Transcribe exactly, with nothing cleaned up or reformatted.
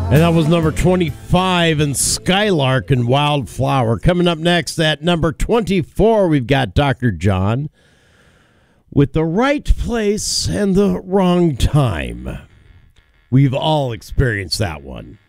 And that was number twenty-five in Skylark and Wildflower. Coming up next at number twenty-four, we've got Doctor John with The Right Place and the Wrong Time. We've all experienced that one.